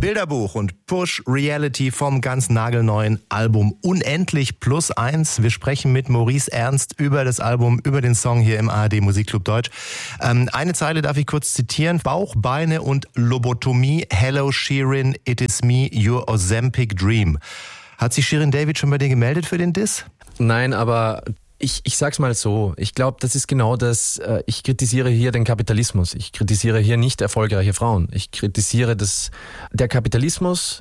Bilderbuch und Push Reality vom ganz nagelneuen Album Unendlich plus 1. Wir sprechen mit Maurice Ernst über das Album, über den Song hier im ARD Musikclub Deutsch. Eine Zeile darf ich kurz zitieren. Bauch, Beine und Lobotomie. Hello Shirin, it is me, your Ozempic dream. Hat sich Shirin David schon bei dir gemeldet für den Diss? Nein, aber ich sag's mal so. Ich glaube, das ist genau das. Ich kritisiere hier den Kapitalismus. Ich kritisiere hier nicht erfolgreiche Frauen. Ich kritisiere, dass der Kapitalismus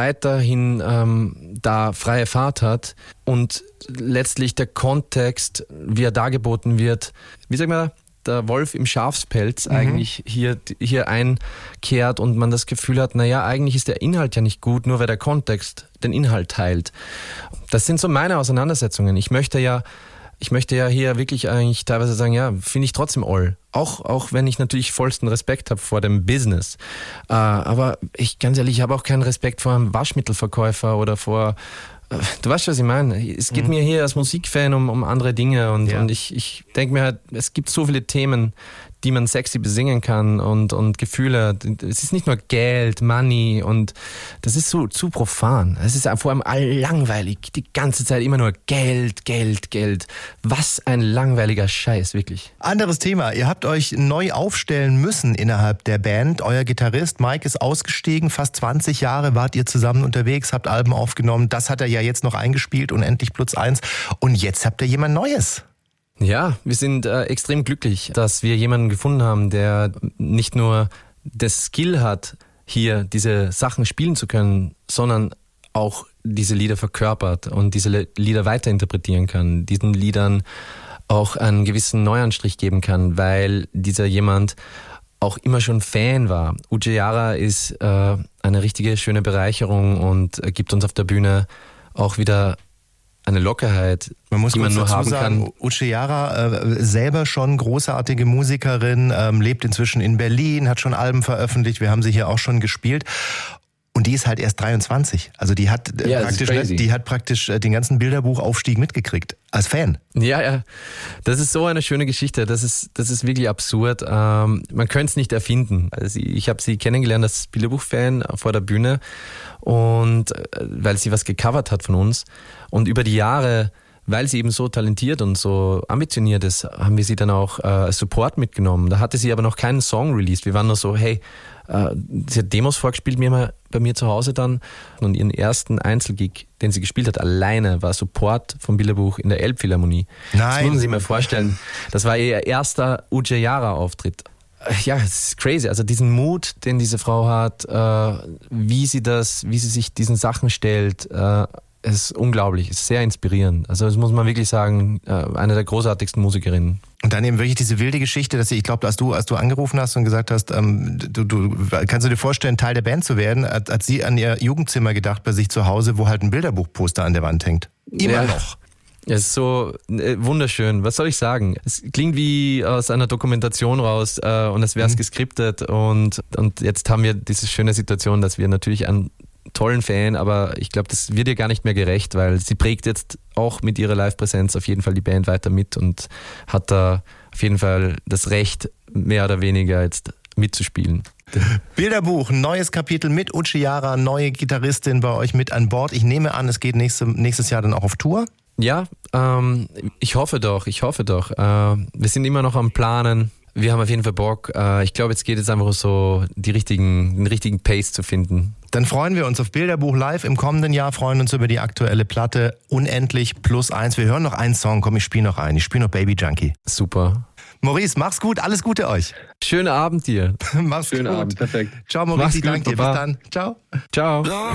weiterhin da freie Fahrt hat und letztlich der Kontext, wie er dargeboten wird, wie sagt man, der Wolf im Schafspelz eigentlich hier einkehrt und man das Gefühl hat, naja, eigentlich ist der Inhalt ja nicht gut, nur weil der Kontext den Inhalt teilt. Das sind so meine Auseinandersetzungen. Ich möchte ja hier wirklich eigentlich teilweise sagen, ja, finde ich trotzdem all. Auch wenn ich natürlich vollsten Respekt habe vor dem Business. Aber ganz ehrlich, ich habe auch keinen Respekt vor einem Waschmittelverkäufer oder vor... Du weißt, was ich meine. Es geht mir hier als Musikfan um andere Dinge und ich denke mir halt, es gibt so viele Themen, die man sexy besingen kann und Gefühle. Es ist nicht nur Geld, Money und das ist so zu profan. Es ist vor allem langweilig. Die ganze Zeit immer nur Geld, Geld, Geld. Was ein langweiliger Scheiß, wirklich. Anderes Thema. Ihr habt euch neu aufstellen müssen innerhalb der Band. Euer Gitarrist Mike ist ausgestiegen. Fast 20 Jahre wart ihr zusammen unterwegs, habt Alben aufgenommen. Das hat er ja jetzt noch eingespielt, Unendlich plus 1. Und jetzt habt ihr jemand Neues. Ja, wir sind extrem glücklich, dass wir jemanden gefunden haben, der nicht nur das Skill hat, hier diese Sachen spielen zu können, sondern auch diese Lieder verkörpert und diese Lieder weiterinterpretieren kann, diesen Liedern auch einen gewissen Neuanstrich geben kann, weil dieser jemand auch immer schon Fan war. Ujjara ist eine richtige schöne Bereicherung und gibt uns auf der Bühne auch wieder eine Lockerheit, die man nur haben kann. Ujjara, selber schon großartige Musikerin, lebt inzwischen in Berlin, hat schon Alben veröffentlicht, wir haben sie hier auch schon gespielt. Und die ist halt erst 23. Also die hat praktisch den ganzen Bilderbuchaufstieg mitgekriegt. Als Fan. Ja. Das ist so eine schöne Geschichte. Das ist wirklich absurd. Man könnte es nicht erfinden. Also ich habe sie kennengelernt als Bilderbuch-Fan vor der Bühne und weil sie was gecovert hat von uns. Und über die Jahre, weil sie eben so talentiert und so ambitioniert ist, haben wir sie dann auch als Support mitgenommen. Da hatte sie aber noch keinen Song released. Wir waren nur so, hey, sie hat Demos vorgespielt bei mir zu Hause dann und ihren ersten Einzelgig, den sie gespielt hat, alleine, war Support vom Bilderbuch in der Elbphilharmonie. Nein. Das müssen Sie sich mal vorstellen. Das war ihr erster Ujjara-Auftritt. Ja, es ist crazy. Also diesen Mut, den diese Frau hat, wie sie sich diesen Sachen stellt, es ist unglaublich, es ist sehr inspirierend. Also das muss man wirklich sagen, eine der großartigsten Musikerinnen. Und dann eben wirklich diese wilde Geschichte, dass ich glaube, als du angerufen hast und gesagt hast, du kannst du dir vorstellen, Teil der Band zu werden, hat sie an ihr Jugendzimmer gedacht bei sich zu Hause, wo halt ein Bilderbuchposter an der Wand hängt. Immer noch. Es ist so wunderschön. Was soll ich sagen? Es klingt wie aus einer Dokumentation raus und es wäre es geskriptet und jetzt haben wir diese schöne Situation, dass wir natürlich einen tollen Fan, aber ich glaube, das wird ihr gar nicht mehr gerecht, weil sie prägt jetzt auch mit ihrer Live-Präsenz auf jeden Fall die Band weiter mit und hat da auf jeden Fall das Recht, mehr oder weniger jetzt mitzuspielen. Bilderbuch, neues Kapitel mit Ujjara, neue Gitarristin bei euch mit an Bord. Ich nehme an, es geht nächstes Jahr dann auch auf Tour? Ja, ich hoffe doch. Wir sind immer noch am Planen. Wir haben auf jeden Fall Bock. Ich glaube, jetzt geht es einfach so, den richtigen Pace zu finden. Dann freuen wir uns auf Bilderbuch live im kommenden Jahr, freuen uns über die aktuelle Platte Unendlich plus 1. Wir hören noch einen Song, komm, ich spiele noch einen. Ich spiele noch Baby Junkie. Super. Maurice, mach's gut, alles Gute euch. Schönen Abend dir. Mach's gut. Schönen Abend, perfekt. Ciao Maurice, ich danke dir. Bis dann. Ciao. Ciao.